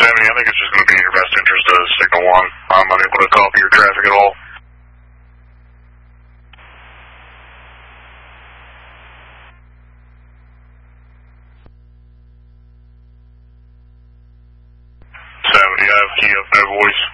70, I think it's just going to be in your best interest to signal 1. I'm unable to copy your traffic at all. I have key up, no voice.